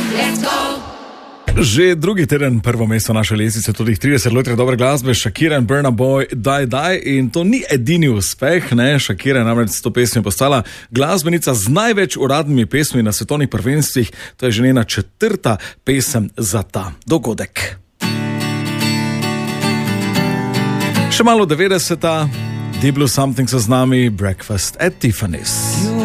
Že drugi teden prvo mesto naše lestvice, tudi 30 let dobre glasbe, Shakira in Burna Boy, Die. In to ni edini uspeh, ne? Shakira je namreč s to pesmijo postala glasbenica z največ uradnimi pesmi na svetovnih prvenstvih. To je že njena 4. pesem za ta dogodek. Še malo 90. Deep Blue Something so z nami, Breakfast at Tiffany's.